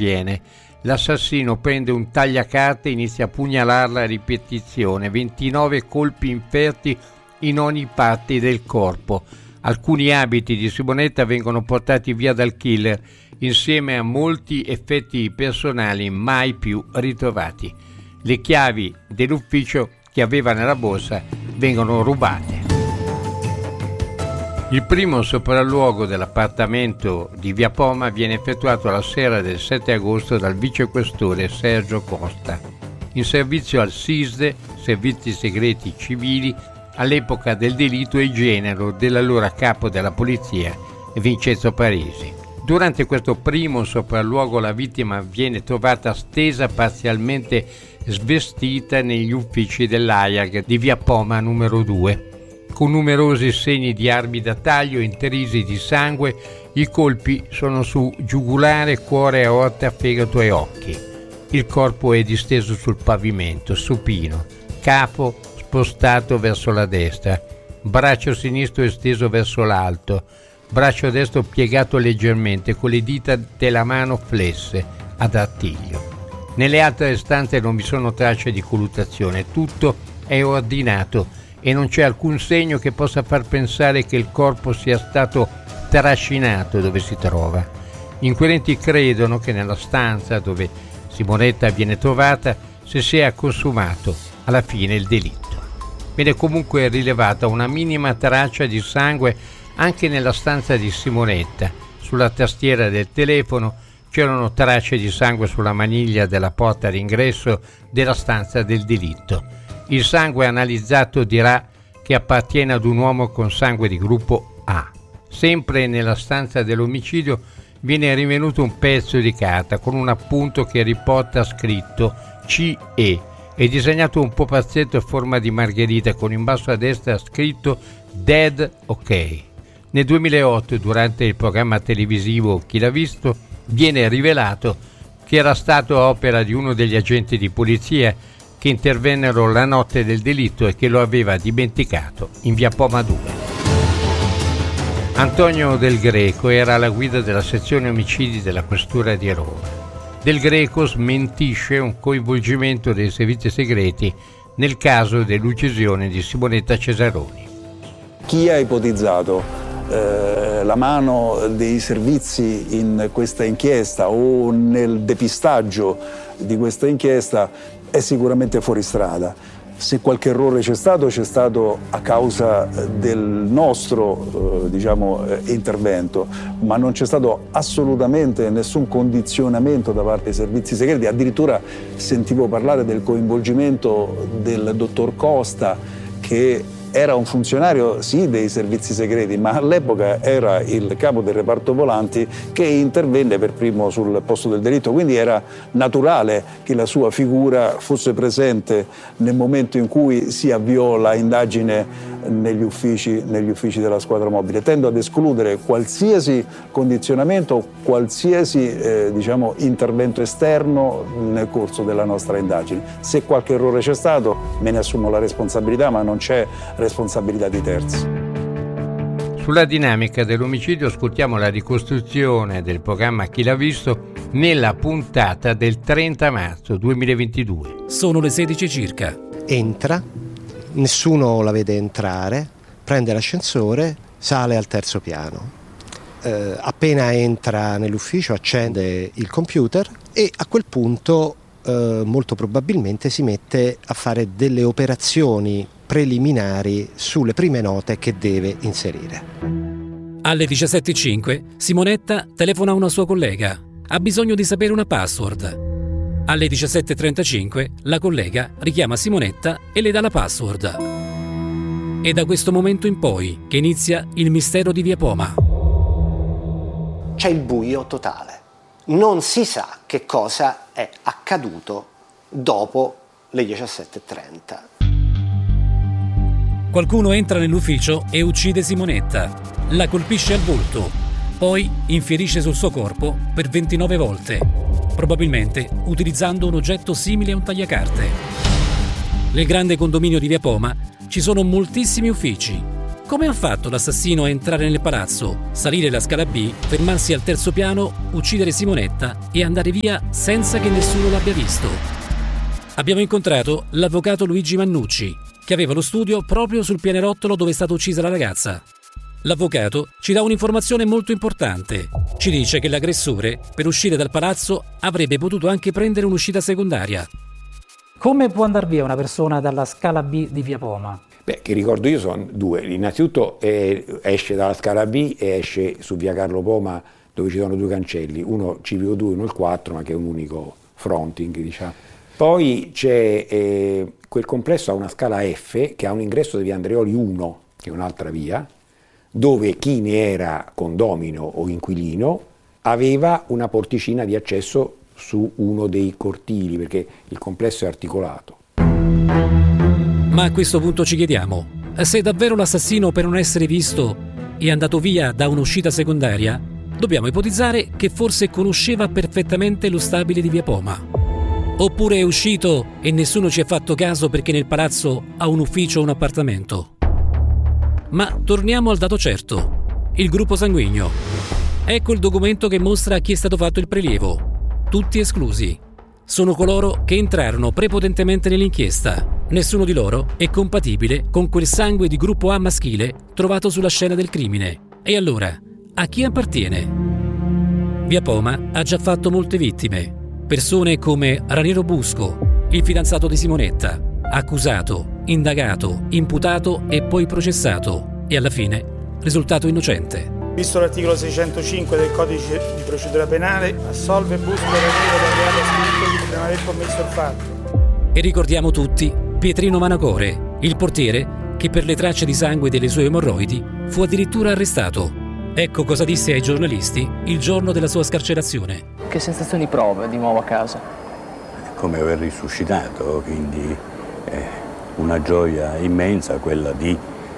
avviene. L'assassino prende un tagliacarte e inizia a pugnalarla a ripetizione, 29 colpi inferti in ogni parte del corpo. Alcuni abiti di Simonetta vengono portati via dal killer insieme a molti effetti personali mai più ritrovati. Le chiavi dell'ufficio che aveva nella borsa vengono rubate. Il primo sopralluogo dell'appartamento di Via Poma viene effettuato la sera del 7 agosto dal vicequestore Sergio Costa, in servizio al SISDE, Servizi Segreti Civili, all'epoca del delitto e genero dell'allora capo della polizia Vincenzo Parisi. Durante questo primo sopralluogo la vittima viene trovata stesa parzialmente svestita negli uffici dell'AIAG di Via Poma numero 2. Con numerosi segni di armi da taglio intrisi di sangue, i colpi sono su giugulare, cuore, aorta, fegato e occhi. Il corpo è disteso sul pavimento, supino, capo spostato verso la destra, braccio sinistro esteso verso l'alto, braccio destro piegato leggermente con le dita della mano flesse ad artiglio. Nelle altre stanze non vi sono tracce di colluttazione, tutto è ordinato e non c'è alcun segno che possa far pensare che il corpo sia stato trascinato dove si trova. Gli inquirenti credono che nella stanza dove Simonetta viene trovata si sia consumato alla fine il delitto. Viene comunque rilevata una minima traccia di sangue anche nella stanza di Simonetta. Sulla tastiera del telefono c'erano tracce di sangue sulla maniglia della porta d'ingresso della stanza del delitto. Il sangue analizzato dirà che appartiene ad un uomo con sangue di gruppo A. Sempre nella stanza dell'omicidio viene rinvenuto un pezzo di carta con un appunto che riporta scritto CE e disegnato un pupazzetto a forma di margherita con in basso a destra scritto Dead OK. Nel 2008, durante il programma televisivo Chi l'ha visto, viene rivelato che era stato opera di uno degli agenti di polizia che intervennero la notte del delitto e che lo aveva dimenticato in Via Poma 2. Antonio Del Greco era alla guida della sezione omicidi della questura di Roma. Del Greco smentisce un coinvolgimento dei servizi segreti nel caso dell'uccisione di Simonetta Cesaroni. Chi ha ipotizzato la mano dei servizi in questa inchiesta o nel depistaggio di questa inchiesta è sicuramente fuori strada. Se qualche errore c'è stato a causa del nostro intervento, ma non c'è stato assolutamente nessun condizionamento da parte dei servizi segreti. Addirittura sentivo parlare del coinvolgimento del dottor Costa, che era un funzionario sì dei servizi segreti, ma all'epoca era il capo del reparto volanti che intervenne per primo sul posto del delitto, quindi era naturale che la sua figura fosse presente nel momento in cui si avviò la indagine negli uffici della squadra mobile. Tendo ad escludere qualsiasi condizionamento, qualsiasi intervento esterno nel corso della nostra indagine. Se qualche errore c'è stato, me ne assumo la responsabilità, ma non c'è responsabilità di terzi. Sulla dinamica dell'omicidio ascoltiamo la ricostruzione del programma Chi l'ha visto nella puntata del 30 marzo 2022. Sono le 16 circa. Entra, nessuno la vede entrare, prende l'ascensore, sale al terzo piano. Appena entra nell'ufficio accende il computer e a quel punto molto probabilmente si mette a fare delle operazioni preliminari sulle prime note che deve inserire. Alle 17:05 Simonetta telefona a una sua collega. Ha bisogno di sapere una password. Alle 17:35 la collega richiama Simonetta e le dà la password. È da questo momento in poi che inizia il mistero di Via Poma. C'è il buio totale. Non si sa che cosa è accaduto dopo le 17:30. Qualcuno entra nell'ufficio e uccide Simonetta. La colpisce al volto, poi infierisce sul suo corpo per 29 volte, probabilmente utilizzando un oggetto simile a un tagliacarte. Nel grande condominio di Via Poma ci sono moltissimi uffici. Come ha fatto l'assassino a entrare nel palazzo, salire la scala B, fermarsi al terzo piano, uccidere Simonetta e andare via senza che nessuno l'abbia visto? Abbiamo incontrato l'avvocato Luigi Mannucci, che aveva lo studio proprio sul pianerottolo dove è stata uccisa la ragazza. L'avvocato ci dà un'informazione molto importante. Ci dice che l'aggressore, per uscire dal palazzo, avrebbe potuto anche prendere un'uscita secondaria. Come può andare via una persona dalla scala B di Via Poma? Beh, che ricordo io sono due. Innanzitutto esce dalla scala B e esce su via Carlo Poma, dove ci sono due cancelli, uno civico 2 e uno il 4, ma che è un unico fronting, diciamo. Poi c'è quel complesso ha una scala F che ha un ingresso di via Andreoli 1, che è un'altra via, dove chi ne era condomino o inquilino aveva una porticina di accesso su uno dei cortili, perché il complesso è articolato. Ma a questo punto ci chiediamo, se davvero l'assassino, per non essere visto, è andato via da un'uscita secondaria, dobbiamo ipotizzare che forse conosceva perfettamente lo stabile di Via Poma. Oppure è uscito e nessuno ci ha fatto caso perché nel palazzo ha un ufficio o un appartamento. Ma torniamo al dato certo, il gruppo sanguigno. Ecco il documento che mostra a chi è stato fatto il prelievo. Tutti esclusi. Sono coloro che entrarono prepotentemente nell'inchiesta. Nessuno di loro è compatibile con quel sangue di gruppo A maschile trovato sulla scena del crimine. E allora, a chi appartiene? Via Poma ha già fatto molte vittime. Persone come Raniero Busco, il fidanzato di Simonetta, accusato, indagato, imputato e poi processato. E alla fine, risultato innocente. Visto l'articolo 605 del Codice di procedura penale, assolve Busco e Raniero dal reato scritto di non aver commesso il fatto. E ricordiamo tutti Pietrino Manacore, il portiere che per le tracce di sangue delle sue emorroidi fu addirittura arrestato. Ecco cosa disse ai giornalisti il giorno della sua scarcerazione. Che sensazioni prova di nuovo a casa? Come aver risuscitato, quindi una gioia immensa, quella di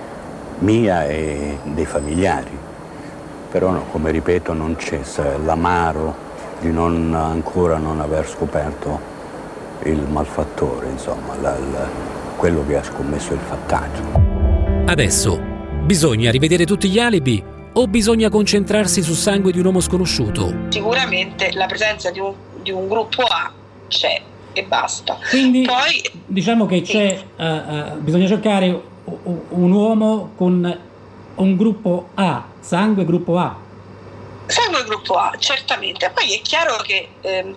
mia e dei familiari. Però no, come ripeto, non cessa l'amaro di ancora non aver scoperto il malfattore, insomma, quello che ha scommesso il fattaggio. Adesso bisogna rivedere tutti gli alibi o bisogna concentrarsi sul sangue di un uomo sconosciuto? Sicuramente la presenza di un gruppo A c'è e basta. Quindi poi diciamo che c'è, bisogna cercare un uomo con un gruppo A, sangue gruppo A. Sangue gruppo A, certamente. Poi è chiaro che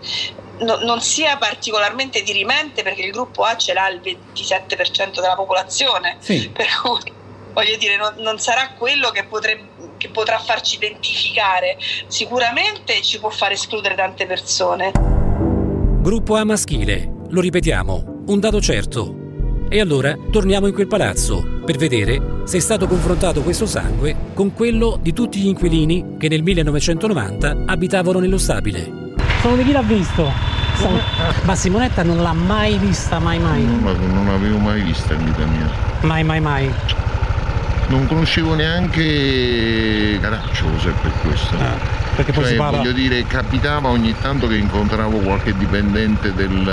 non sia particolarmente dirimente, perché il gruppo A ce l'ha il 27% della popolazione, sì. Per cui voglio dire, non sarà quello che potrà farci identificare. Sicuramente ci può far escludere tante persone. Gruppo A maschile, lo ripetiamo, un dato certo. E allora torniamo in quel palazzo per vedere se è stato confrontato questo sangue con quello di tutti gli inquilini che nel 1990 abitavano nello stabile. Solo di chi l'ha visto? Ma Simonetta non l'ha mai vista, mai? Non l'avevo mai vista in vita mia. Mai? Non conoscevo neanche Caracciolo, se per questo. Perché poi si parla... Voglio dire, capitava ogni tanto che incontravo qualche dipendente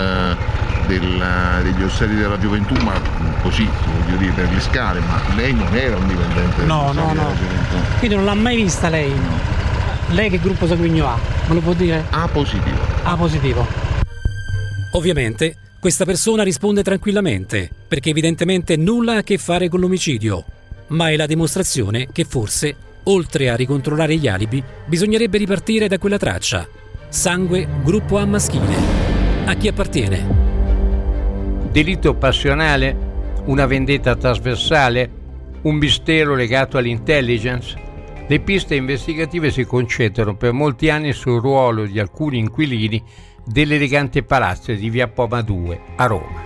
degli ostelli della gioventù, ma così, voglio dire, per le scale, ma lei non era un dipendente degli ostelli della gioventù. Quindi non l'ha mai vista lei? No. Lei che gruppo sanguigno ha? Me lo può dire? A positivo. A positivo. Ovviamente questa persona risponde tranquillamente, perché evidentemente nulla ha a che fare con l'omicidio, ma è la dimostrazione che forse, oltre a ricontrollare gli alibi, bisognerebbe ripartire da quella traccia. Sangue gruppo A maschile. A chi appartiene? Delitto passionale? Una vendetta trasversale? Un mistero legato all'intelligence? Le piste investigative si concentrano per molti anni sul ruolo di alcuni inquilini dell'elegante palazzo di Via Poma 2 a Roma.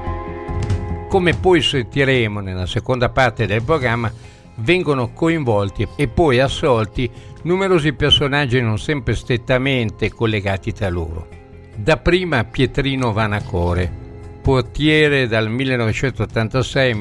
Come poi sentiremo nella seconda parte del programma, vengono coinvolti e poi assolti numerosi personaggi non sempre strettamente collegati tra loro. Dapprima Pietrino Vanacore, portiere dal 1986 al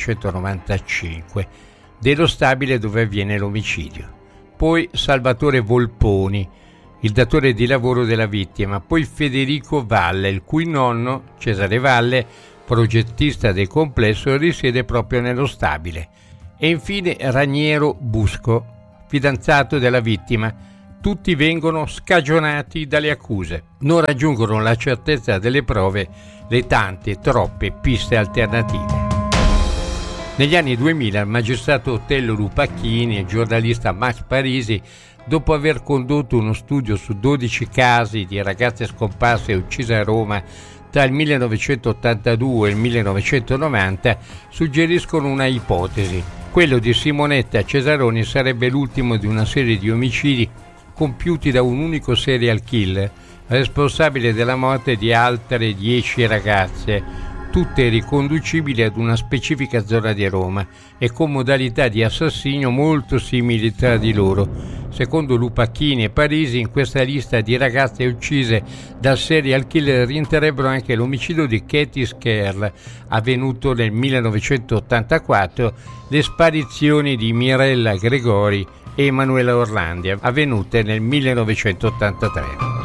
1995 dello stabile dove avviene l'omicidio. Poi Salvatore Volponi, il datore di lavoro della vittima. Poi Federico Valle, il cui nonno, Cesare Valle, progettista del complesso, risiede proprio nello stabile. E infine Raniero Busco, fidanzato della vittima. Tutti vengono scagionati dalle accuse. Non raggiungono la certezza delle prove le tante, troppe piste alternative. Negli anni 2000 il magistrato Otello Lupacchini e il giornalista Max Parisi, dopo aver condotto uno studio su 12 casi di ragazze scomparse e uccise a Roma tra il 1982 e il 1990, suggeriscono una ipotesi. Quello di Simonetta Cesaroni sarebbe l'ultimo di una serie di omicidi compiuti da un unico serial killer, responsabile della morte di altre 10 ragazze, tutte riconducibili ad una specifica zona di Roma e con modalità di assassinio molto simili tra di loro. Secondo Lupacchini e Parisi, in questa lista di ragazze uccise dal serial killer rientrerebbero anche l'omicidio di Katie Skerl, avvenuto nel 1984, le sparizioni di Mirella Gregori e Emanuela Orlandi, avvenute nel 1983.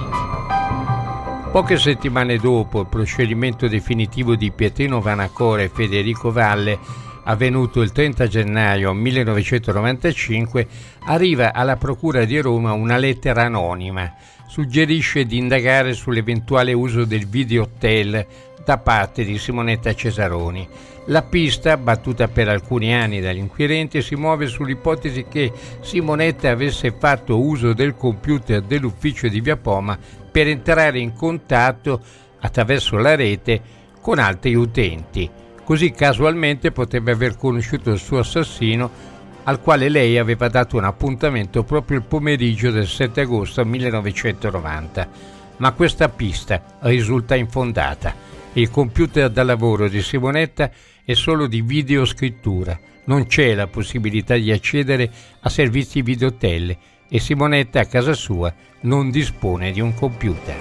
Poche settimane dopo il procedimento definitivo di Pietrino Vanacore e Federico Valle, avvenuto il 30 gennaio 1995, arriva alla Procura di Roma una lettera anonima. Suggerisce di indagare sull'eventuale uso del videohotel da parte di Simonetta Cesaroni. La pista, battuta per alcuni anni dagli inquirenti, si muove sull'ipotesi che Simonetta avesse fatto uso del computer dell'ufficio di Via Poma per entrare in contatto attraverso la rete con altri utenti. Così casualmente potrebbe aver conosciuto il suo assassino, al quale lei aveva dato un appuntamento proprio il pomeriggio del 7 agosto 1990. Ma questa pista risulta infondata. Il computer da lavoro di Simonetta è solo di videoscrittura. Non c'è la possibilità di accedere a servizi videohotel e Simonetta a casa sua non dispone di un computer.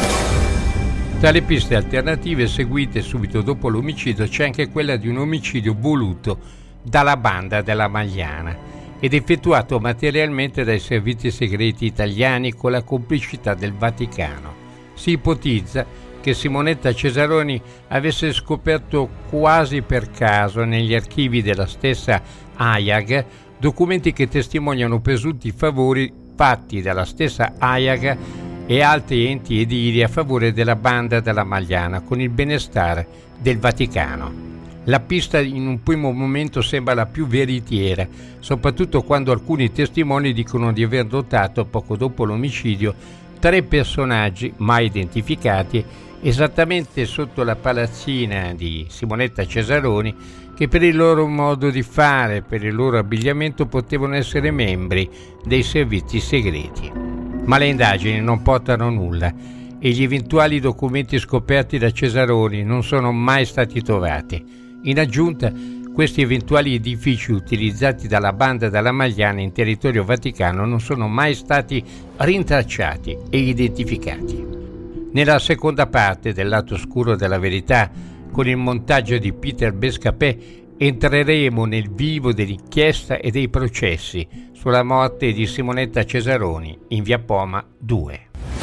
Tra le piste alternative seguite subito dopo l'omicidio c'è anche quella di un omicidio voluto dalla banda della Magliana ed effettuato materialmente dai servizi segreti italiani con la complicità del Vaticano. Si ipotizza che Simonetta Cesaroni avesse scoperto quasi per caso negli archivi della stessa AIAG documenti che testimoniano presunti favori fatti dalla stessa AIAG e altri enti edili a favore della banda della Magliana con il benestare del Vaticano. La pista in un primo momento sembra la più veritiera, soprattutto quando alcuni testimoni dicono di aver notato poco dopo l'omicidio 3 personaggi mai identificati esattamente sotto la palazzina di Simonetta Cesaroni che per il loro modo di fare, per il loro abbigliamento potevano essere membri dei servizi segreti. Ma le indagini non portano a nulla e gli eventuali documenti scoperti da Cesaroni non sono mai stati trovati. In aggiunta, questi eventuali edifici utilizzati dalla banda della Magliana in territorio vaticano non sono mai stati rintracciati e identificati. Nella seconda parte del lato oscuro della verità, con il montaggio di Peter Bescapè, entreremo nel vivo dell'inchiesta e dei processi sulla morte di Simonetta Cesaroni in Via Poma 2.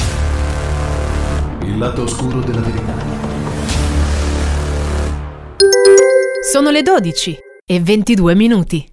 Il lato oscuro della verità. Sono le 12:22.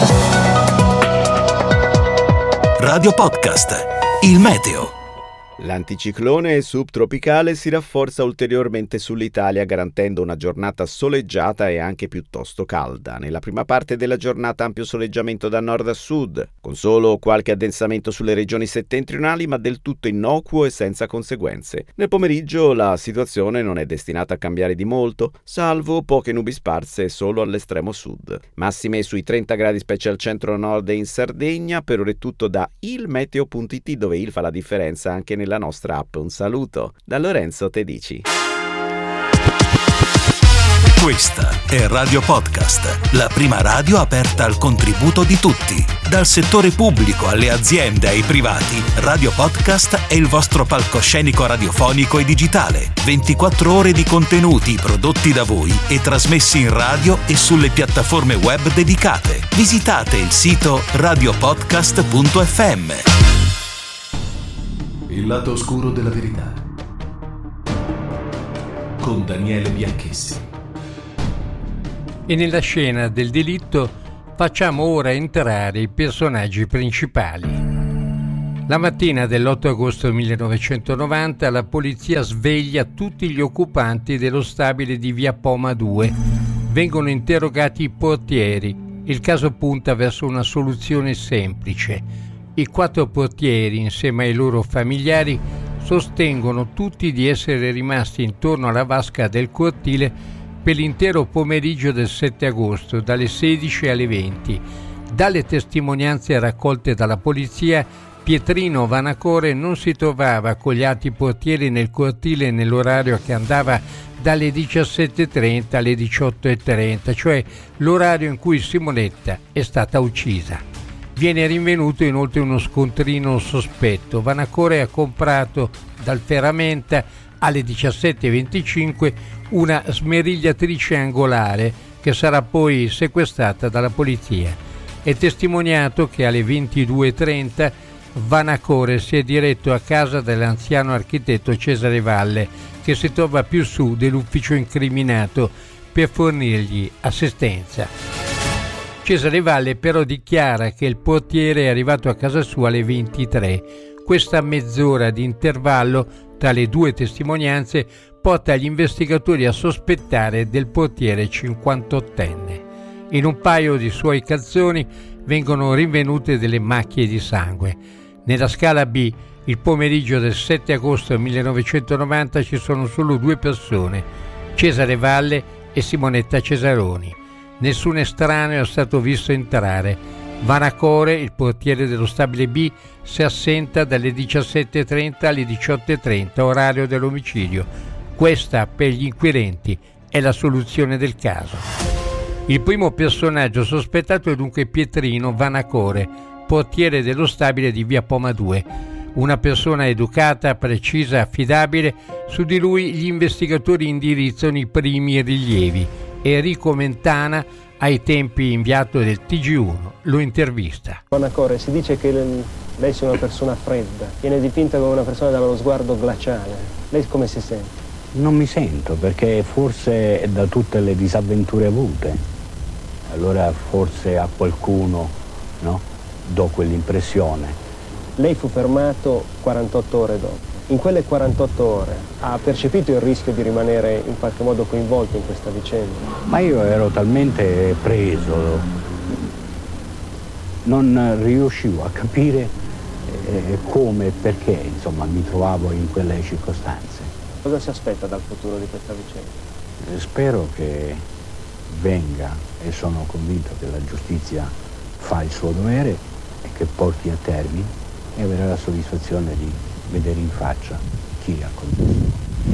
Radio Podcast. Il meteo. L'anticiclone subtropicale si rafforza ulteriormente sull'Italia, garantendo una giornata soleggiata e anche piuttosto calda. Nella prima parte della giornata ampio soleggiamento da nord a sud, con solo qualche addensamento sulle regioni settentrionali, ma del tutto innocuo e senza conseguenze. Nel pomeriggio la situazione non è destinata a cambiare di molto, salvo poche nubi sparse solo all'estremo sud. Massime sui 30 gradi specie al centro-nord e in Sardegna. Per ora è tutto da ilmeteo.it, dove il fa la differenza anche nella nostra app. Un saluto da Lorenzo Tedici. Questa è Radio Podcast, la prima radio aperta al contributo di tutti. Dal settore pubblico alle aziende ai privati, Radio Podcast è il vostro palcoscenico radiofonico e digitale. 24 ore di contenuti prodotti da voi e trasmessi in radio e sulle piattaforme web dedicate. Visitate il sito radiopodcast.fm. Il lato oscuro della verità con Daniele Bianchessi. E nella scena del delitto Facciamo ora entrare i personaggi principali. La mattina dell'8 agosto 1990 la polizia sveglia tutti gli occupanti dello stabile di via Poma 2. Vengono interrogati i portieri. Il caso punta verso una soluzione semplice. I 4 portieri, insieme ai loro familiari, sostengono tutti di essere rimasti intorno alla vasca del cortile per l'intero pomeriggio del 7 agosto, dalle 16 alle 20. Dalle testimonianze raccolte dalla polizia, Pietrino Vanacore non si trovava con gli altri portieri nel cortile nell'orario che andava dalle 17:30 alle 18:30, cioè l'orario in cui Simonetta è stata uccisa. Viene rinvenuto inoltre uno scontrino sospetto. Vanacore ha comprato dal ferramenta alle 17:25 una smerigliatrice angolare che sarà poi sequestrata dalla polizia. È testimoniato che alle 22:30 Vanacore si è diretto a casa dell'anziano architetto Cesare Valle, che si trova più su dell'ufficio incriminato, per fornirgli assistenza. Cesare Valle però dichiara che il portiere è arrivato a casa sua alle 23. Questa mezz'ora di intervallo tra le due testimonianze porta gli investigatori a sospettare del portiere 58enne. In un paio di suoi calzoni vengono rinvenute delle macchie di sangue. Nella scala B, il pomeriggio del 7 agosto 1990 ci sono solo 2 persone, Cesare Valle e Simonetta Cesaroni. Nessun estraneo è stato visto entrare. Vanacore, il portiere dello stabile B, si assenta dalle 17:30 alle 18:30, orario dell'omicidio. Questa, per gli inquirenti, è la soluzione del caso. Il primo personaggio sospettato è dunque Pietrino Vanacore, portiere dello stabile di via Poma 2. Una persona educata, precisa, affidabile. Su di lui gli investigatori indirizzano i primi rilievi. Enrico Mentana, ai tempi inviato del TG1, lo intervista. Vanacore, si dice che lei sia una persona fredda, viene dipinta come una persona dallo sguardo glaciale. Lei come si sente? Non mi sento, perché forse è da tutte le disavventure avute. Allora forse a qualcuno, no, do quell'impressione. Lei fu fermato 48 ore dopo. In quelle 48 ore ha percepito il rischio di rimanere in qualche modo coinvolto in questa vicenda? Ma io ero talmente preso, non riuscivo a capire come e perché, insomma, mi trovavo in quelle circostanze. Cosa si aspetta dal futuro di questa vicenda? Spero che venga, e sono convinto che la giustizia fa il suo dovere e che porti a termine, e avrà la soddisfazione di vedere in faccia chi ha commesso.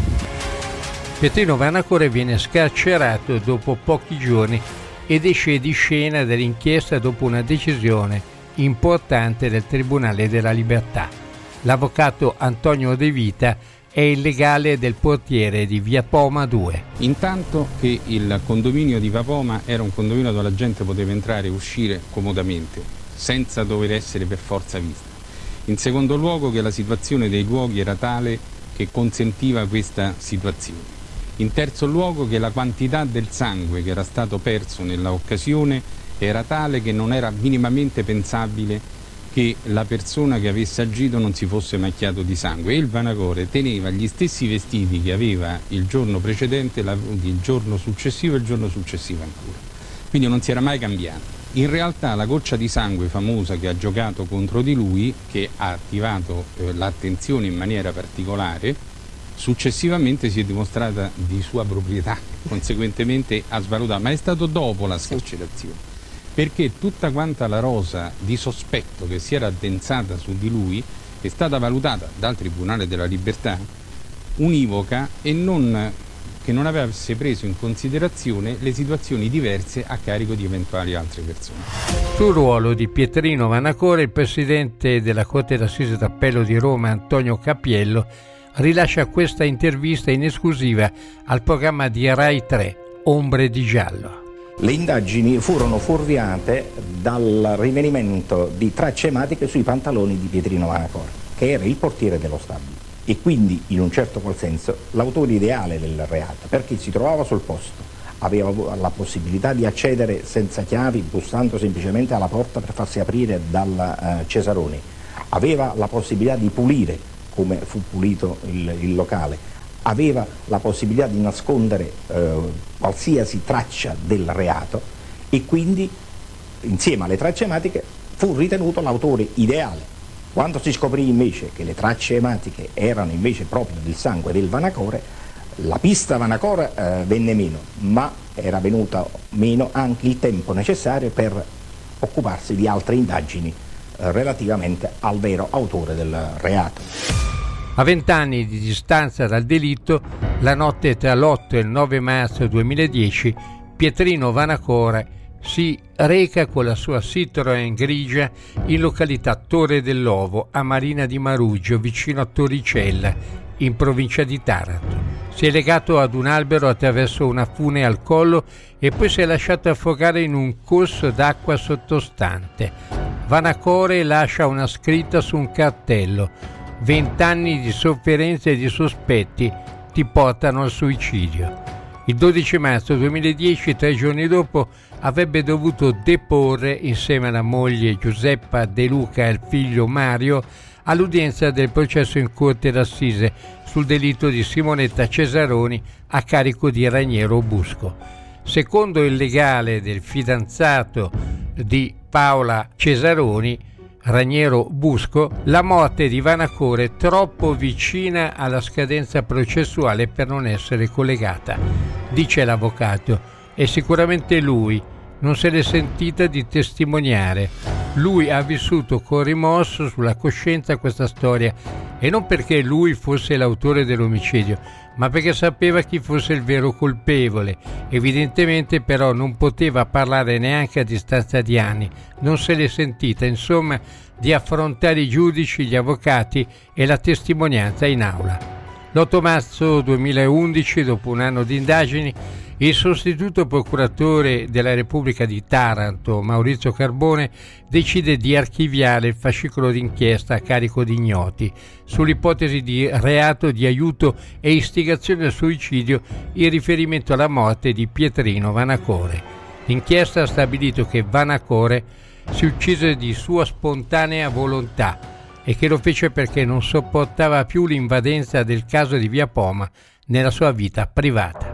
Pietrino Vanacore viene scarcerato dopo pochi giorni ed esce di scena dell'inchiesta dopo una decisione importante del Tribunale della Libertà. L'avvocato Antonio De Vita è il legale del portiere di via Poma 2. Intanto che il condominio di via Poma era un condominio dove la gente poteva entrare e uscire comodamente, senza dover essere per forza vista. In secondo luogo che la situazione dei luoghi era tale che consentiva questa situazione. In terzo luogo che la quantità del sangue che era stato perso nella occasione era tale che non era minimamente pensabile che la persona che avesse agito non si fosse macchiato di sangue, e il Vanacore teneva gli stessi vestiti che aveva il giorno precedente, il giorno successivo e il giorno successivo ancora. Quindi non si era mai cambiato. In realtà la goccia di sangue famosa che ha giocato contro di lui, che ha attivato l'attenzione in maniera particolare, successivamente si è dimostrata di sua proprietà, conseguentemente ha svalutato, ma è stato dopo la scarcerazione, perché tutta quanta la rosa di sospetto che si era addensata su di lui è stata valutata dal Tribunale della Libertà univoca e che non avesse preso in considerazione le situazioni diverse a carico di eventuali altre persone. Sul ruolo di Pietrino Vanacore, il presidente della Corte d'Assise d'Appello di Roma, Antonio Cappiello, rilascia questa intervista in esclusiva al programma di Rai 3, Ombre di Giallo. Le indagini furono fuorviate dal rinvenimento di tracce ematiche sui pantaloni di Pietrino Vanacore, che era il portiere dello stabile, e quindi in un certo qual senso l'autore ideale del reato, perché si trovava sul posto, aveva la possibilità di accedere senza chiavi, bussando semplicemente alla porta per farsi aprire dal Cesaroni, aveva la possibilità di pulire come fu pulito il locale, aveva la possibilità di nascondere qualsiasi traccia del reato e quindi insieme alle tracce ematiche fu ritenuto l'autore ideale. Quando si scoprì invece che le tracce ematiche erano invece proprio del sangue del Vanacore, la pista Vanacore venne meno, ma era venuta meno anche il tempo necessario per occuparsi di altre indagini relativamente al vero autore del reato. A 20 anni di distanza dal delitto, la notte tra l'8 e il 9 marzo 2010, Pietrino Vanacore si reca con la sua Citroën grigia in località Torre dell'Ovo, a Marina di Maruggio, vicino a Torricella, in provincia di Taranto. Si è legato ad un albero attraverso una fune al collo e poi si è lasciato affogare in un corso d'acqua sottostante. Vanacore lascia una scritta su un cartello: 20 anni di sofferenze e di sospetti ti portano al suicidio. Il 12 marzo 2010, 3 giorni dopo, avrebbe dovuto deporre insieme alla moglie Giuseppa De Luca e al figlio Mario all'udienza del processo in corte d'assise sul delitto di Simonetta Cesaroni a carico di Raniero Busco. Secondo il legale del fidanzato di Paola Cesaroni, Raniero Busco, la morte di Vanacore è troppo vicina alla scadenza processuale per non essere collegata. Dice l'avvocato, è sicuramente lui, non se l'è sentita di testimoniare. Lui ha vissuto con rimorso sulla coscienza questa storia, e non perché lui fosse l'autore dell'omicidio, ma perché sapeva chi fosse il vero colpevole. Evidentemente però non poteva parlare neanche a distanza di anni, non se l'è sentita, insomma, di affrontare i giudici, gli avvocati e la testimonianza in aula. L'8 marzo 2011, dopo un anno di indagini, il sostituto procuratore della Repubblica di Taranto, Maurizio Carbone, decide di archiviare il fascicolo d'inchiesta a carico di ignoti sull'ipotesi di reato di aiuto e istigazione al suicidio in riferimento alla morte di Pietrino Vanacore. L'inchiesta ha stabilito che Vanacore si uccise di sua spontanea volontà e che lo fece perché non sopportava più l'invadenza del caso di Via Poma nella sua vita privata.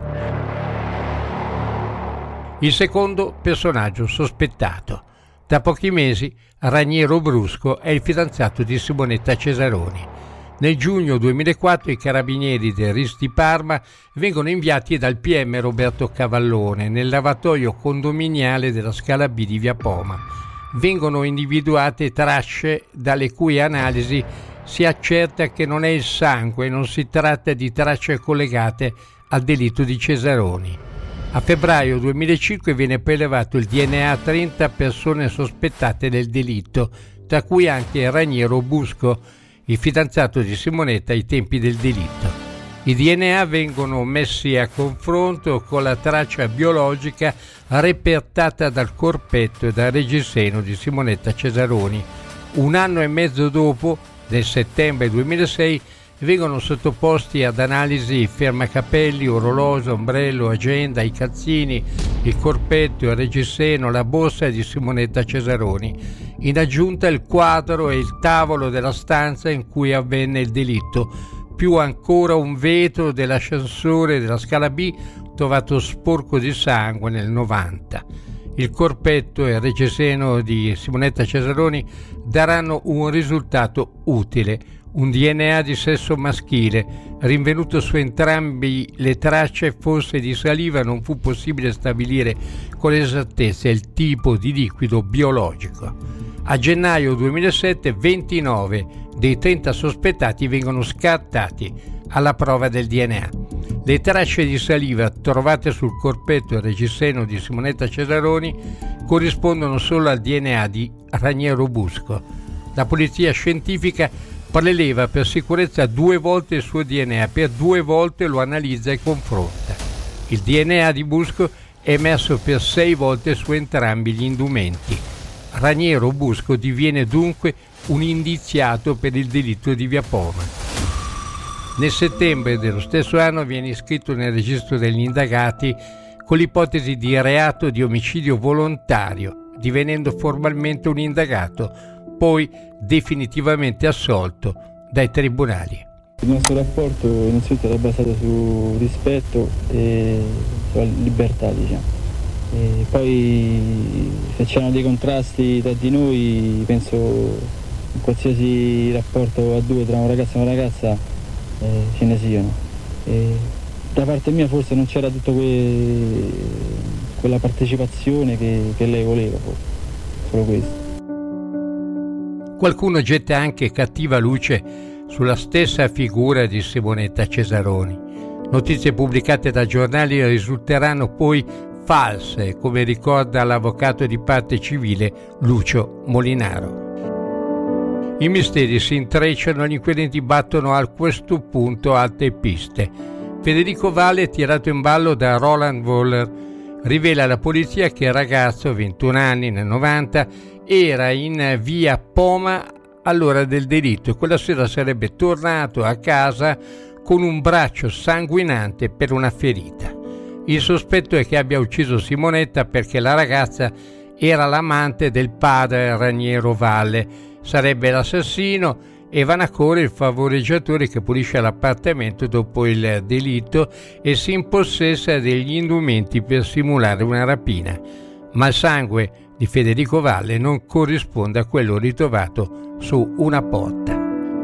Il secondo personaggio sospettato. Da pochi mesi Raniero Busco è il fidanzato di Simonetta Cesaroni. Nel giugno 2004 i carabinieri del RIS di Parma vengono inviati dal PM Roberto Cavallone nel lavatoio condominiale della Scala B di Via Poma. Vengono individuate tracce dalle cui analisi si accerta che non è il sangue e non si tratta di tracce collegate al delitto di Cesaroni. A febbraio 2005 viene prelevato il DNA a 30 persone sospettate del delitto, tra cui anche Raniero Busco, il fidanzato di Simonetta ai tempi del delitto. I DNA vengono messi a confronto con la traccia biologica repertata dal corpetto e dal reggiseno di Simonetta Cesaroni. Un anno e mezzo dopo, nel settembre 2006, vengono sottoposti ad analisi fermacapelli, orologio, ombrello, agenda, i calzini, il corpetto, il reggiseno, la borsa di Simonetta Cesaroni. In aggiunta il quadro e il tavolo della stanza in cui avvenne il delitto, più ancora un vetro dell'ascensore della Scala B trovato sporco di sangue nel 90. Il corpetto e il reggiseno di Simonetta Cesaroni daranno un risultato utile, un DNA di sesso maschile. Rinvenuto su entrambi le tracce fosse di saliva, non fu possibile stabilire con esattezza il tipo di liquido biologico. A gennaio 2007 29 dei 30 sospettati vengono scartati alla prova del DNA. Le tracce di saliva trovate sul corpetto e reggiseno di Simonetta Cesaroni corrispondono solo al DNA di Raniero Busco. La polizia scientifica preleva per sicurezza 2 volte il suo DNA, per 2 volte lo analizza e confronta. Il DNA di Busco è emerso per 6 volte su entrambi gli indumenti. Raniero Busco diviene dunque un indiziato per il delitto di Via Poma. Nel settembre dello stesso anno viene iscritto nel registro degli indagati con l'ipotesi di reato di omicidio volontario, divenendo formalmente un indagato, poi definitivamente assolto dai tribunali. Il nostro rapporto innanzitutto era basato su rispetto e sulla libertà, diciamo. E poi se c'erano dei contrasti tra di noi, penso in qualsiasi rapporto a due tra un ragazzo e una ragazza ce ne siano. E da parte mia forse non c'era tutta quella partecipazione che lei voleva, forse. Solo questo. Qualcuno getta anche cattiva luce sulla stessa figura di Simonetta Cesaroni. Notizie pubblicate da giornali risulteranno poi false, come ricorda l'avvocato di parte civile Lucio Molinaro. I misteri si intrecciano e gli inquirenti battono a questo punto alte piste. Federico Valle, tirato in ballo da Roland Woller, rivela alla polizia che il ragazzo, 21 anni, nel 90, era in via Poma all'ora del delitto e quella sera sarebbe tornato a casa con un braccio sanguinante per una ferita. Il sospetto è che abbia ucciso Simonetta perché la ragazza era l'amante del padre Raniero Valle, sarebbe l'assassino e Vanacore il favoreggiatore che pulisce l'appartamento dopo il delitto e si impossessa degli indumenti per simulare una rapina. Ma il sangue di Federico Valle non corrisponde a quello ritrovato su una porta.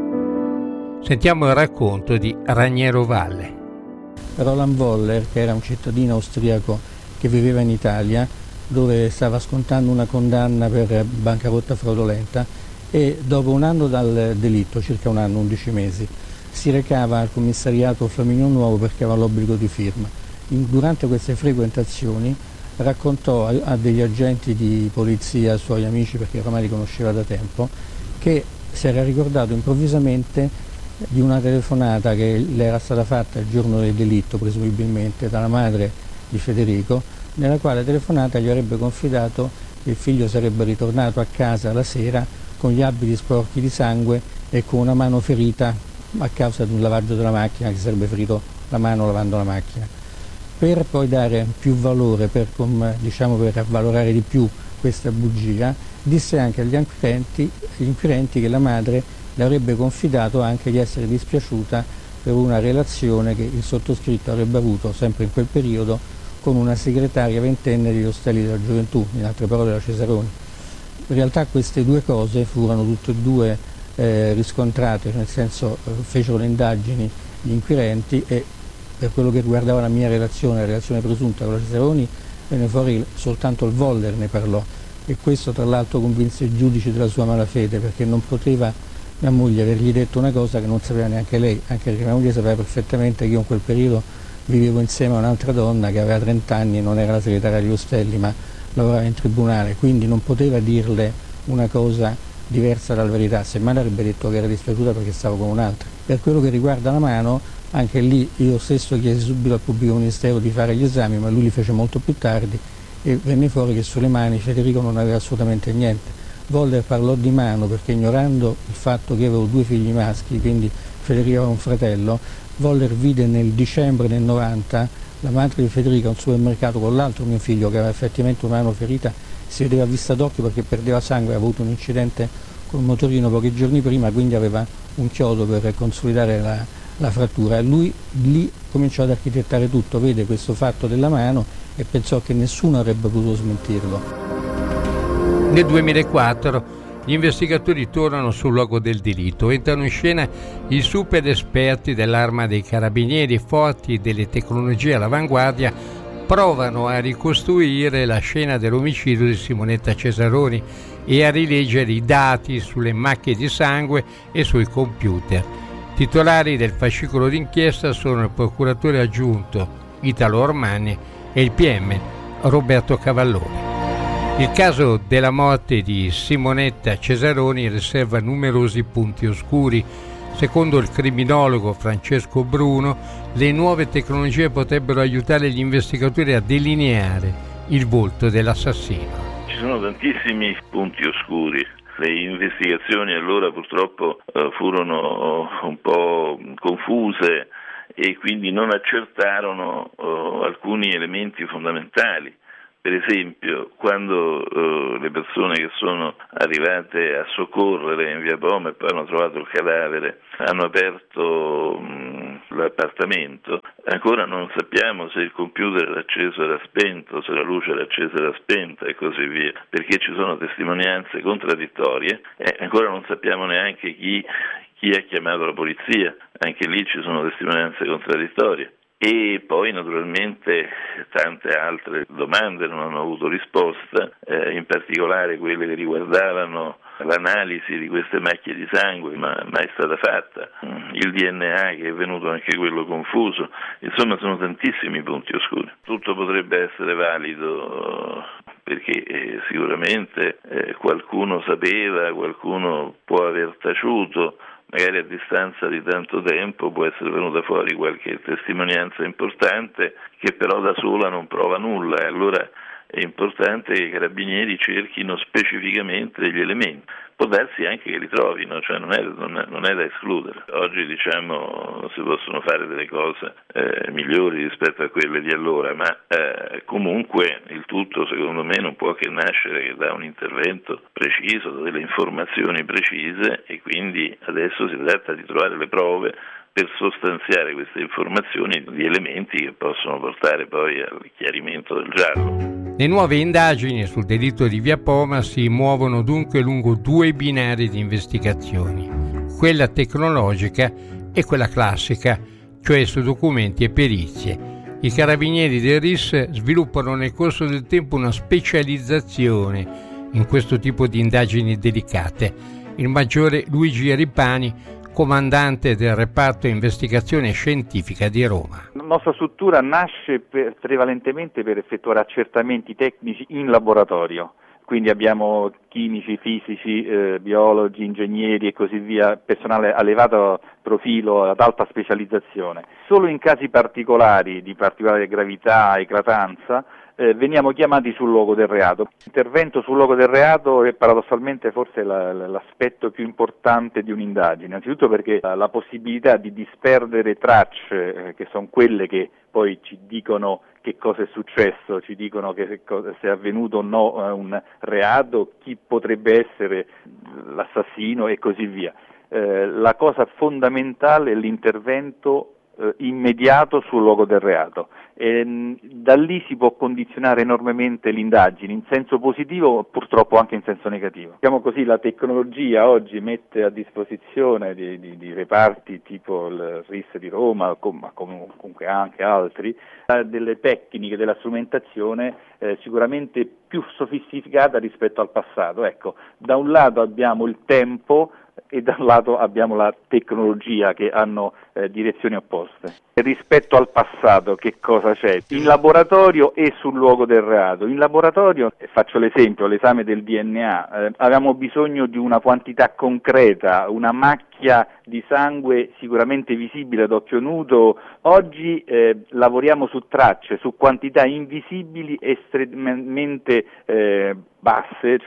Sentiamo il racconto di Raniero Valle. Roland Woller, che era un cittadino austriaco che viveva in Italia, dove stava scontando una condanna per bancarotta fraudolenta e dopo un anno dal delitto, circa un anno, 11 mesi, si recava al commissariato Flaminio Nuovo perché aveva l'obbligo di firma. Durante queste frequentazioni raccontò a degli agenti di polizia, suoi amici, perché ormai li conosceva da tempo, che si era ricordato improvvisamente di una telefonata che le era stata fatta il giorno del delitto, presumibilmente dalla madre di Federico, nella quale telefonata gli avrebbe confidato che il figlio sarebbe ritornato a casa la sera con gli abiti sporchi di sangue e con una mano ferita a causa di un lavaggio della macchina, che sarebbe ferito la mano lavando la macchina. Per poi dare più valore, per avvalorare di più questa bugia, disse anche agli inquirenti che la madre le avrebbe confidato anche di essere dispiaciuta per una relazione che il sottoscritto avrebbe avuto sempre in quel periodo con una segretaria ventenne degli Ostelli della Gioventù, in altre parole la Cesaroni. In realtà queste due cose furono tutte e due riscontrate, nel senso fecero le indagini gli inquirenti e per quello che riguardava la mia relazione, la relazione presunta con la Cesaroni, venne fuori soltanto il Woller ne parlò e questo tra l'altro convinse i giudici della sua malafede perché non poteva mia moglie avergli detto una cosa che non sapeva neanche lei, anche perché mia moglie sapeva perfettamente che io in quel periodo vivevo insieme a un'altra donna che aveva 30 anni, non era la segretaria degli Ostelli ma lavorava in tribunale, quindi non poteva dirle una cosa diversa dalla verità, semmai le avrebbe detto che era dispiaciuta perché stavo con un'altra. Per quello che riguarda la mano, anche lì io stesso chiesi subito al pubblico ministero di fare gli esami, ma lui li fece molto più tardi e venne fuori che sulle mani Federico non aveva assolutamente niente. Woller parlò di mano perché ignorando il fatto che avevo 2 figli maschi, quindi Federico aveva un fratello, Woller vide nel dicembre del 90 la madre di Federico a un supermercato con l'altro mio figlio che aveva effettivamente una mano ferita, si vedeva a vista d'occhio perché perdeva sangue, aveva avuto un incidente col motorino pochi giorni prima, quindi aveva un chiodo per consolidare la frattura e lui lì cominciò ad architettare tutto, vede questo fatto della mano e pensò che nessuno avrebbe potuto smentirlo. Nel 2004 gli investigatori tornano sul luogo del delitto, entrano in scena i super esperti dell'Arma dei Carabinieri, forti delle tecnologie all'avanguardia, provano a ricostruire la scena dell'omicidio di Simonetta Cesaroni e a rileggere i dati sulle macchie di sangue e sui computer. Titolari del fascicolo d'inchiesta sono il procuratore aggiunto Italo Ormani e il PM Roberto Cavalloni. Il caso della morte di Simonetta Cesaroni riserva numerosi punti oscuri. Secondo il criminologo Francesco Bruno, le nuove tecnologie potrebbero aiutare gli investigatori a delineare il volto dell'assassino. Ci sono tantissimi punti oscuri. Le investigazioni allora purtroppo furono un po' confuse e quindi non accertarono alcuni elementi fondamentali. Per esempio, quando le persone che sono arrivate a soccorrere in via Poma e poi hanno trovato il cadavere hanno aperto l'appartamento, ancora non sappiamo se il computer era acceso o era spento, se la luce era accesa o era spenta e così via, perché ci sono testimonianze contraddittorie e ancora non sappiamo neanche chi ha chiamato la polizia, anche lì ci sono testimonianze contraddittorie. E poi naturalmente tante altre domande non hanno avuto risposta, in particolare quelle che riguardavano l'analisi di queste macchie di sangue, ma mai è stata fatta, il DNA che è venuto anche quello confuso, insomma sono tantissimi punti oscuri. Tutto potrebbe essere valido perché sicuramente qualcuno sapeva, qualcuno può aver taciuto, magari a distanza di tanto tempo può essere venuta fuori qualche testimonianza importante che però da sola non prova nulla e allora è importante che i carabinieri cerchino specificamente degli elementi. Può darsi anche che li trovino, cioè non è da escludere. Oggi si possono fare delle cose migliori rispetto a quelle di allora, ma comunque il tutto secondo me non può che nascere da un intervento preciso, da delle informazioni precise e quindi adesso si tratta di trovare le prove per sostanziare queste informazioni di elementi che possono portare poi al chiarimento del giallo. Le nuove indagini sul delitto di via Poma si muovono dunque lungo due binari di investigazioni, quella tecnologica e quella classica, cioè su documenti e perizie. I carabinieri del RIS sviluppano nel corso del tempo una specializzazione in questo tipo di indagini delicate. Il maggiore Luigi Ripani, comandante del reparto investigazione scientifica di Roma. La nostra struttura nasce prevalentemente per effettuare accertamenti tecnici in laboratorio, quindi abbiamo chimici, fisici, biologi, ingegneri e così via, personale a elevato profilo, ad alta specializzazione. Solo in casi particolari, di particolare gravità, eclatanza, veniamo chiamati sul luogo del reato. L'intervento sul luogo del reato è paradossalmente forse l'aspetto più importante di un'indagine, innanzitutto perché la possibilità di disperdere tracce, che sono quelle che poi ci dicono che cosa è successo, ci dicono se è avvenuto o no un reato, chi potrebbe essere l'assassino e così via. La cosa fondamentale è l'intervento immediato sul luogo del reato. Da lì si può condizionare enormemente l'indagine, in senso positivo, purtroppo anche in senso negativo. Diciamo così, la tecnologia oggi mette a disposizione di reparti tipo il RIS di Roma, ma comunque anche altri, delle tecniche della strumentazione sicuramente più sofisticata rispetto al passato. Ecco, da un lato abbiamo il tempo e da un lato abbiamo la tecnologia che hanno direzioni opposte. Rispetto al passato che cosa c'è? In laboratorio e sul luogo del reato. In laboratorio, faccio l'esempio, l'esame del DNA, avevamo bisogno di una quantità concreta, una macchia di sangue sicuramente visibile ad occhio nudo. Oggi lavoriamo su tracce, su quantità invisibili estremamente basse,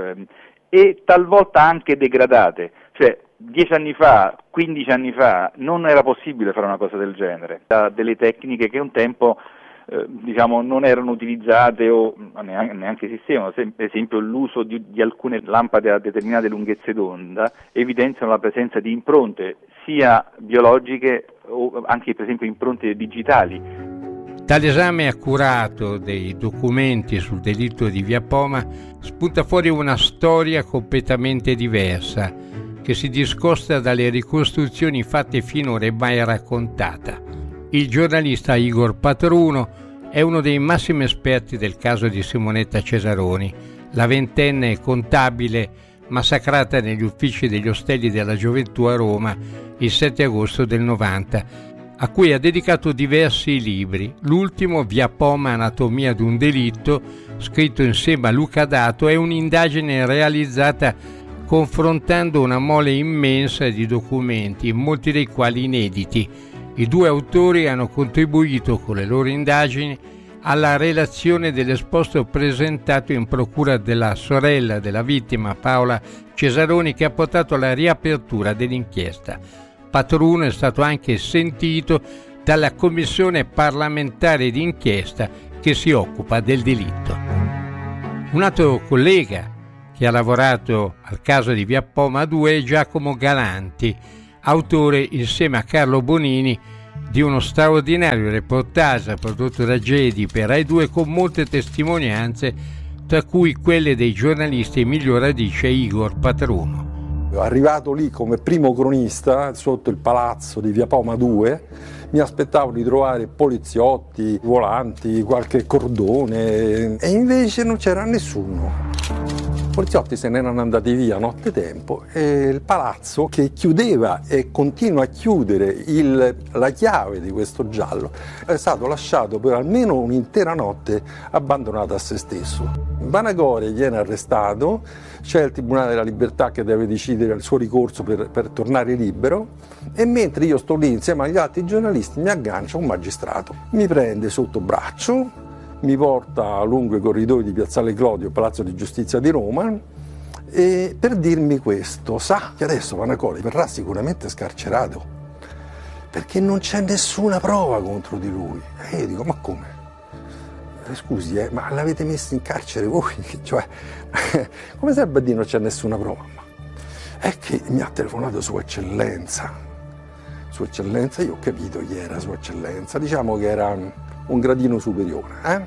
e talvolta anche degradate, cioè 10 anni fa, 15 anni fa non era possibile fare una cosa del genere, delle tecniche che un tempo non erano utilizzate o neanche esistevano. Per esempio l'uso di alcune lampade a determinate lunghezze d'onda evidenziano la presenza di impronte sia biologiche o anche per esempio impronte digitali. Dall'esame accurato dei documenti sul delitto di via Poma spunta fuori una storia completamente diversa che si discosta dalle ricostruzioni fatte finora e mai raccontata. Il giornalista Igor Patruno è uno dei massimi esperti del caso di Simonetta Cesaroni, la ventenne contabile massacrata negli uffici degli Ostelli della Gioventù a Roma il 7 agosto del 90, a cui ha dedicato diversi libri. L'ultimo, Via Poma, anatomia di un delitto, scritto insieme a Luca Dato, è un'indagine realizzata confrontando una mole immensa di documenti, molti dei quali inediti. I due autori hanno contribuito con le loro indagini alla relazione dell'esposto presentato in procura della sorella della vittima, Paola Cesaroni, che ha portato alla riapertura dell'inchiesta. Patruno è stato anche sentito dalla commissione parlamentare d'inchiesta che si occupa del delitto. Un altro collega che ha lavorato al caso di Via Poma 2 è Giacomo Galanti, autore insieme a Carlo Bonini di uno straordinario reportage prodotto da Gedi per Rai 2 con molte testimonianze, tra cui quelle dei giornalisti Emilio Radice e Igor Patruno. Arrivato lì come primo cronista sotto il palazzo di Via Poma 2, mi aspettavo di trovare poliziotti, volanti, qualche cordone, e invece non c'era nessuno. I poliziotti se ne erano andati via nottetempo e il palazzo, che chiudeva e continua a chiudere la chiave di questo giallo, è stato lasciato per almeno un'intera notte abbandonato a se stesso. Banacore viene arrestato, c'è il Tribunale della Libertà che deve decidere il suo ricorso per tornare libero, e mentre io sto lì insieme agli altri giornalisti mi aggancia un magistrato, mi prende sotto braccio, mi porta lungo i corridoi di Piazzale Clodio, Palazzo di Giustizia di Roma, e per dirmi questo: sa che adesso Vanacoli verrà sicuramente scarcerato perché non c'è nessuna prova contro di lui. E io dico: ma come? Scusi, ma l'avete messo in carcere voi? Cioè, come sarebbe a dire non c'è nessuna prova? È che mi ha telefonato Sua Eccellenza. Sua Eccellenza, io ho capito chi era Sua Eccellenza, diciamo che era un gradino superiore.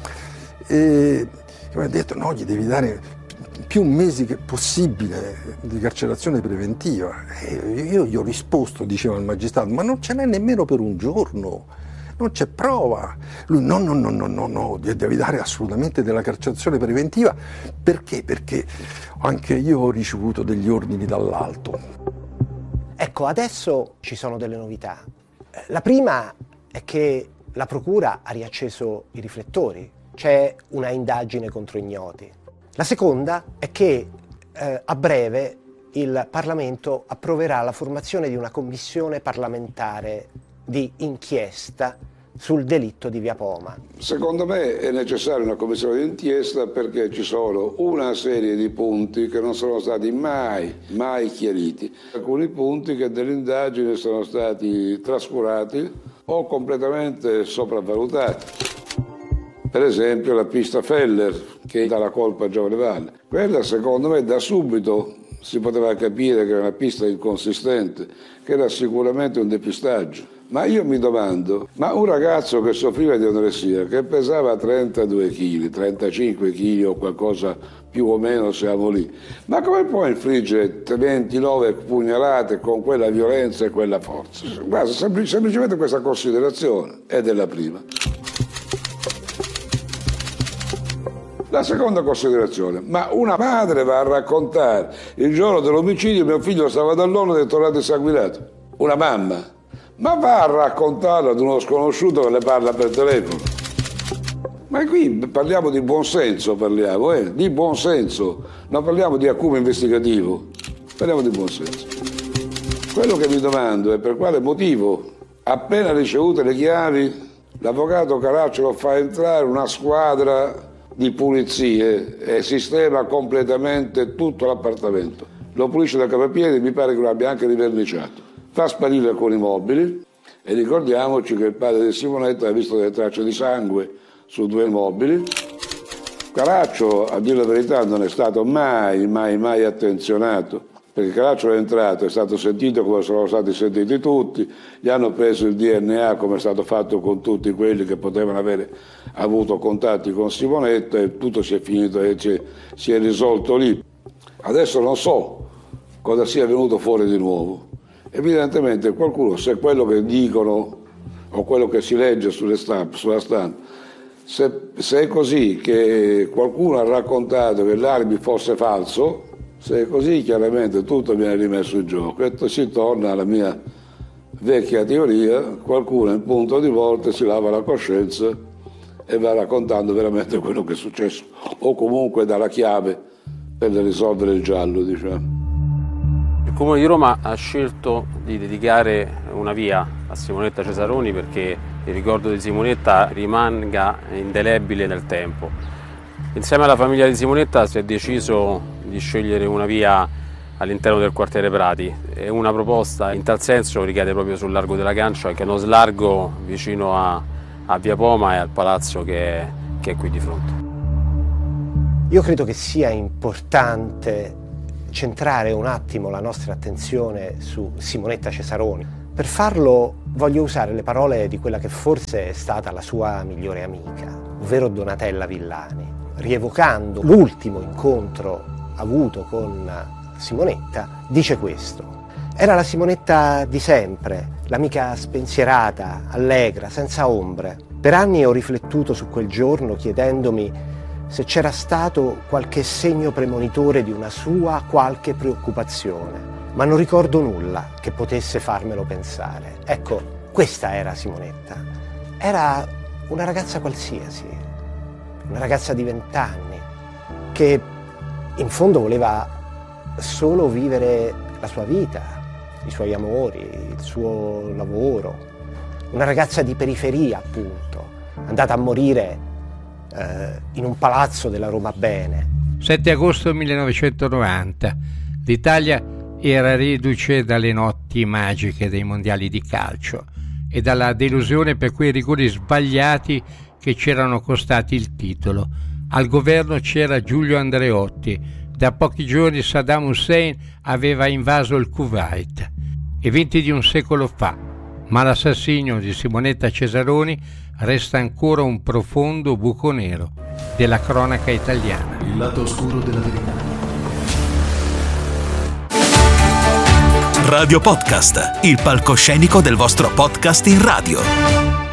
E mi ha detto: no, gli devi dare più mesi che possibile di carcerazione preventiva. E io gli ho risposto, diceva il magistrato: ma non ce n'è nemmeno per un giorno. Non c'è prova. Lui no, devi dare assolutamente della carcerazione preventiva. Perché? Perché anche io ho ricevuto degli ordini dall'alto. Ecco, adesso ci sono delle novità. La prima è che la procura ha riacceso i riflettori, c'è una indagine contro ignoti. La seconda è che a breve il Parlamento approverà la formazione di una commissione parlamentare di inchiesta sul delitto di Via Poma. Secondo me è necessaria una commissione di inchiesta perché ci sono una serie di punti che non sono stati mai chiariti. Alcuni punti che dell'indagine sono stati trascurati o completamente sopravvalutati. Per esempio la pista Feller, che dà la colpa a Giovane Valle. Quella secondo me da subito si poteva capire che era una pista inconsistente, che era sicuramente un depistaggio. Ma io mi domando, ma un ragazzo che soffriva di anoressia, che pesava 32 kg, 35 kg o qualcosa più o meno siamo lì, ma come può infliggere 29 pugnalate con quella violenza e quella forza? Guarda, semplicemente questa considerazione è della prima. La seconda considerazione, ma una madre va a raccontare il giorno dell'omicidio mio figlio stava dall'onno ed è tornato insanguinato? Una mamma? Ma va a raccontarlo ad uno sconosciuto che le parla per telefono? Ma qui parliamo di buonsenso, di buonsenso, non parliamo di acume investigativo, parliamo di buonsenso. Quello che mi domando è per quale motivo, appena ricevute le chiavi, l'avvocato Caracciolo fa entrare una squadra di pulizie e sistema completamente tutto l'appartamento. Lo pulisce da capo a piedi, mi pare che lo abbia anche riverniciato. Fa sparire alcuni mobili e ricordiamoci che il padre di Simonetta ha visto delle tracce di sangue su 2 mobili. Caracciolo, a dire la verità, non è stato mai attenzionato, perché Caracciolo è entrato, è stato sentito come sono stati sentiti tutti, gli hanno preso il DNA come è stato fatto con tutti quelli che potevano avere avuto contatti con Simonetta e tutto si è finito e si è risolto lì. Adesso non so cosa sia venuto fuori di nuovo. Evidentemente qualcuno, se quello che dicono o quello che si legge sulla stampa, se è così che qualcuno ha raccontato che l'alibi fosse falso, se è così chiaramente tutto viene rimesso in gioco e si torna alla mia vecchia teoria, qualcuno in punto di volta si lava la coscienza e va raccontando veramente quello che è successo o comunque dà la chiave per risolvere il giallo, diciamo. Il Comune di Roma ha scelto di dedicare una via a Simonetta Cesaroni perché il ricordo di Simonetta rimanga indelebile nel tempo. Insieme alla famiglia di Simonetta si è deciso di scegliere una via all'interno del quartiere Prati, e una proposta in tal senso ricade proprio sul largo della Cancia, che è uno slargo vicino a Via Poma e al palazzo che è qui di fronte. Io credo che sia importante centrare un attimo la nostra attenzione su Simonetta Cesaroni. Per farlo voglio usare le parole di quella che forse è stata la sua migliore amica, ovvero Donatella Villani, rievocando l'ultimo incontro avuto con Simonetta. Dice questo: era la Simonetta di sempre, l'amica spensierata, allegra, senza ombre. Per anni ho riflettuto su quel giorno chiedendomi se c'era stato qualche segno premonitore di una sua qualche preoccupazione, ma non ricordo nulla che potesse farmelo pensare. Ecco, questa era Simonetta. Era una ragazza qualsiasi, una ragazza di 20 anni, che in fondo voleva solo vivere la sua vita, i suoi amori, il suo lavoro. Una ragazza di periferia, appunto, andata a morire in un palazzo della Roma Bene. 7 agosto 1990. L'Italia era reduce dalle notti magiche dei mondiali di calcio e dalla delusione per quei rigori sbagliati che c'erano costati il titolo. Al governo c'era Giulio Andreotti. Da pochi giorni Saddam Hussein aveva invaso il Kuwait, eventi di un secolo fa, ma l'assassinio di Simonetta Cesaroni resta ancora un profondo buco nero della cronaca italiana. Il lato oscuro della verità. Radio Podcast, il palcoscenico del vostro podcast in radio.